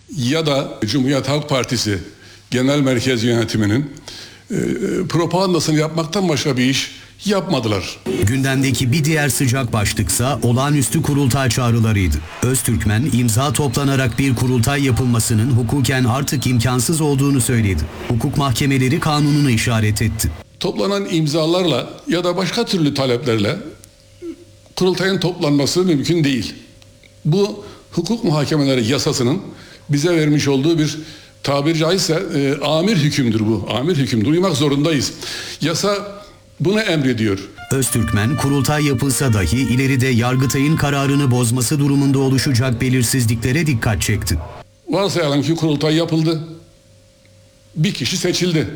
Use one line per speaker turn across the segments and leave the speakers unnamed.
ya da Cumhuriyet Halk Partisi Genel Merkez Yönetimi'nin propagandasını yapmaktan başka bir iş yapmadılar.
Gündemdeki bir diğer sıcak başlıksa olağanüstü kurultay çağrılarıydı. Öztürkmen imza toplanarak bir kurultay yapılmasının hukuken artık imkansız olduğunu söyledi. Hukuk mahkemeleri kanununu işaret etti.
Toplanan imzalarla ya da başka türlü taleplerle kurultayın toplanması mümkün değil. Bu hukuk muhakemeleri yasasının bize vermiş olduğu bir tabiri caizse amir hükümdür bu. Amir hükümdür. Uymak zorundayız. Yasa bunu emrediyor.
Öztürkmen, kurultay yapılsa dahi ileride Yargıtay'ın kararını bozması durumunda oluşacak belirsizliklere dikkat çekti.
Varsayalım ki kurultay yapıldı. Bir kişi seçildi.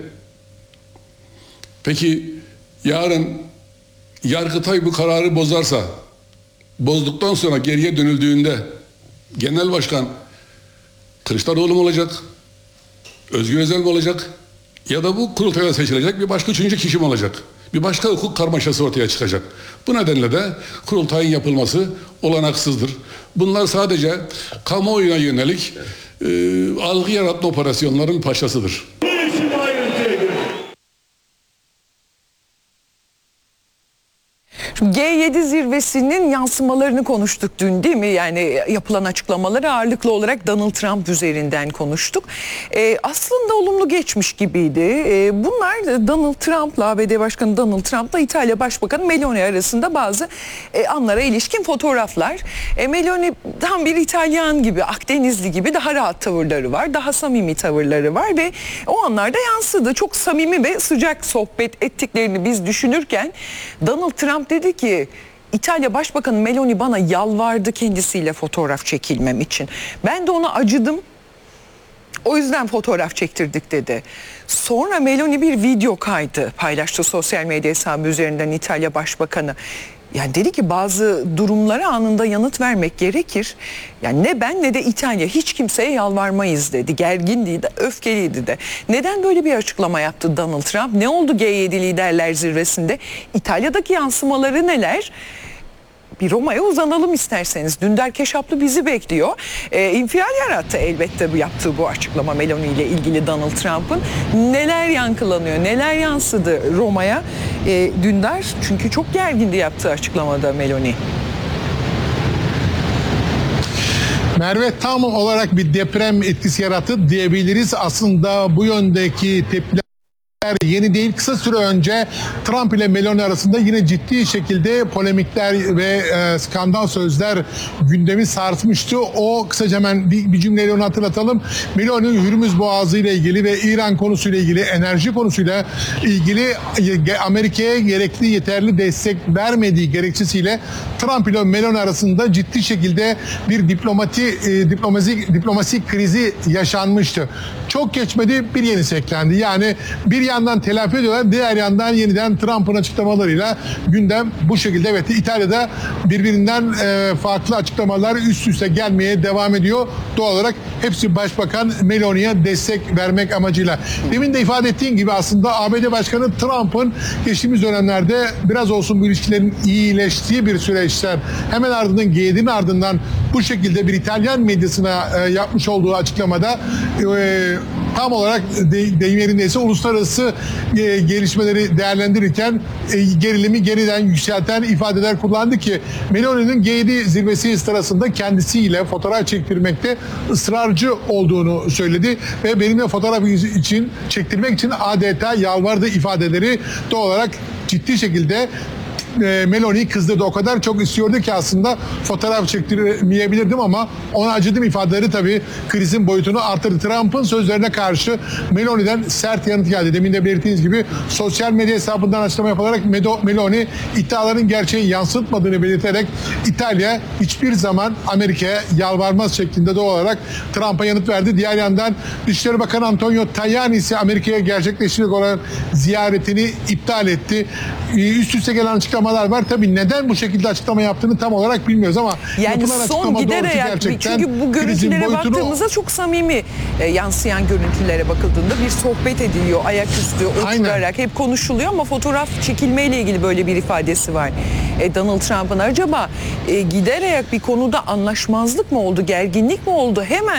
Peki yarın Yargıtay bu kararı bozarsa, bozduktan sonra geriye dönüldüğünde Genel Başkan Kılıçdaroğlu mu olacak? Özgür Özel mi olacak? Ya da bu kurultayla seçilecek bir başka üçüncü kişi mi olacak? Bir başka hukuk karmaşası ortaya çıkacak. Bu nedenle de kurultayın yapılması olanaksızdır. Bunlar sadece kamuoyuna yönelik algı yaratma operasyonların paşasıdır.
G7 zirvesinin yansımalarını konuştuk dün, değil mi? Yani yapılan açıklamaları ağırlıklı olarak Donald Trump üzerinden konuştuk. Aslında olumlu geçmiş gibiydi. Bunlar Donald Trump'la, ABD Başkanı Donald Trump'la İtalya Başbakanı Meloni arasında bazı anlara ilişkin fotoğraflar. Meloni tam bir İtalyan gibi, Akdenizli gibi daha rahat tavırları var, daha samimi tavırları var ve o anlarda yansıdı. Çok samimi ve sıcak sohbet ettiklerini biz düşünürken Donald Trump dedi ki İtalya Başbakanı Meloni bana yalvardı kendisiyle fotoğraf çekilmem için. Ben de ona acıdım. O yüzden fotoğraf çektirdik dedi. Sonra Meloni bir video kaydı paylaştı sosyal medya hesabı üzerinden İtalya Başbakanı. Yani dedi ki bazı durumlara anında yanıt vermek gerekir. Yani ne ben ne de İtalya hiç kimseye yalvarmayız dedi. Gergindi de, öfkeliydi de. Neden böyle bir açıklama yaptı Donald Trump? Ne oldu G7 liderler zirvesinde? İtalya'daki yansımaları neler? Bir Roma'ya uzanalım isterseniz. Dündar Keşaplı bizi bekliyor. İnfial yarattı elbette bu yaptığı bu açıklama Meloni ile ilgili Donald Trump'ın. Neler yankılanıyor, neler yansıdı Roma'ya? Dündar çünkü çok gergindi yaptığı açıklamada Meloni.
Merve, tam olarak bir deprem etkisi yarattı diyebiliriz. Aslında bu yöndeki tepkiler yeni değil. Kısa süre önce Trump ile Meloni arasında yine ciddi şekilde polemikler ve skandal sözler gündemi sarsmıştı. O kısaca hemen bir cümleyle onu hatırlatalım. Meloni Hürmüz Boğazı ile ilgili ve İran konusuyla ilgili, enerji konusuyla ilgili Amerika'ya gerekli yeterli destek vermediği gerekçesiyle Trump ile Meloni arasında ciddi şekilde bir diplomasi krizi yaşanmıştı. Çok geçmedi, bir yenisi eklendi. Yani bir yandan telafi ediyorlar, diğer yandan yeniden Trump'ın açıklamalarıyla gündem bu şekilde. Evet, İtalya'da birbirinden farklı açıklamalar üst üste gelmeye devam ediyor. Doğal olarak hepsi Başbakan Meloni'ye destek vermek amacıyla. Demin de ifade ettiğim gibi aslında ABD Başkanı Trump'ın geçtiğimiz dönemlerde biraz olsun bu ilişkilerin iyileştiği bir süreçten hemen ardından G7'nin ardından bu şekilde bir İtalyan medyasına yapmış olduğu açıklamada tam olarak deyim yerindeyse uluslararası gelişmeleri değerlendirirken gerilimi yeniden yükselten ifadeler kullandı ki Meloni'nin G7 zirvesi sırasında kendisiyle fotoğraf çektirmekte ısrarcı olduğunu söyledi ve benimle fotoğraf için çektirmek için adeta yalvardı ifadeleri doğal olarak ciddi şekilde Meloni'yi kızdırdı. O kadar çok istiyordu ki aslında fotoğraf çektirmeyebilirdim ama ona acıdım ifadeleri tabii krizin boyutunu artırdı. Trump'ın sözlerine karşı Meloni'den sert yanıt geldi. Demin de belirttiğiniz gibi sosyal medya hesabından açıklama yapılarak Meloni iddiaların gerçeği yansıtmadığını belirterek İtalya hiçbir zaman Amerika'ya yalvarmaz şeklinde doğal olarak Trump'a yanıt verdi. Diğer yandan Dışişleri Bakanı Antonio Tajani ise Amerika'ya gerçekleştirecek olan ziyaretini iptal etti. Üst üste gelen açıklamalar var. Tabii neden bu şekilde açıklama yaptığını tam olarak bilmiyoruz ama
yani son giderek, çünkü bu görüntülere baktığımızda çok samimi yansıyan görüntülere bakıldığında bir sohbet ediliyor, ayaküstü oturarak hep konuşuluyor ama fotoğraf çekilmeyle ilgili böyle bir ifadesi var. Donald Trump'ın acaba giderek bir konuda anlaşmazlık mı oldu, gerginlik mi oldu? Hemen